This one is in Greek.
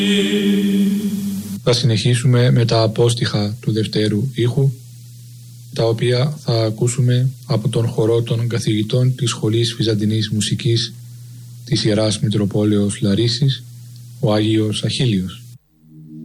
Θα συνεχίσουμε με τα απόστιχα του δευτέρου ήχου, τα οποία θα ακούσουμε από τον χορό των καθηγητών της Σχολής Βυζαντινής Μουσικής της Ιεράς Μητροπόλεως Λαρίσης, ο Άγιος Αχίλιος.